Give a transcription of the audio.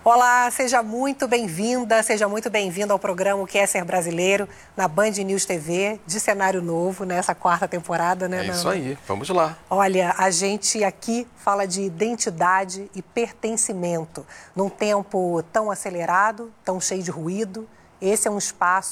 Olá, seja muito bem-vinda, seja muito bem-vindo ao programa O Que é Ser Brasileiro, na Band News TV, de cenário novo, nessa quarta temporada, né, É Nando? isso aí, vamos lá. Olha, a gente aqui fala de identidade e pertencimento. Num tempo tão acelerado, tão cheio de ruído, esse é um espaço